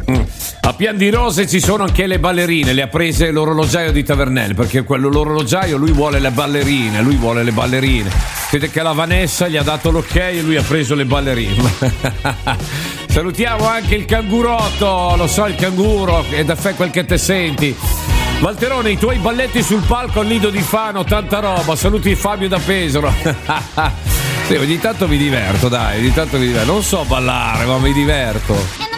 A Pian di Rose ci sono anche le ballerine, le ha prese l'orologiaio di Tavernello, perché l'orologiaio lui vuole le ballerine, Vede che la Vanessa gli ha dato l'ok e lui ha preso le ballerine. Salutiamo anche il cangurotto, lo so il canguro, è da fe quel che te senti. Valterone, i tuoi balletti sul palco al Nido di Fano, tanta roba, saluti Fabio da Pesaro. Sì, ogni tanto mi diverto, non so ballare, ma mi diverto.